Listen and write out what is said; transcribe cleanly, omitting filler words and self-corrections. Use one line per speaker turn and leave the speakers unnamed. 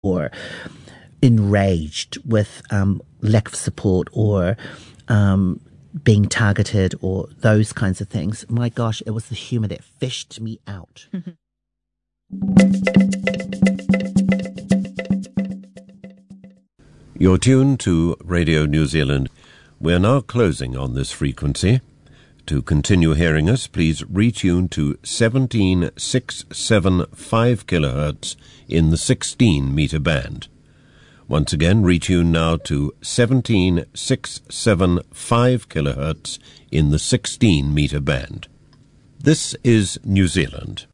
or enraged with lack of support or being targeted or those kinds of things. My gosh, it was the humour that fished me out.
You're tuned to Radio New Zealand. We're now closing on this frequency. To continue hearing us, please retune to 17675 kHz in the 16-metre band. Once again, retune now to 17675 kHz in the 16-metre band. This is New Zealand.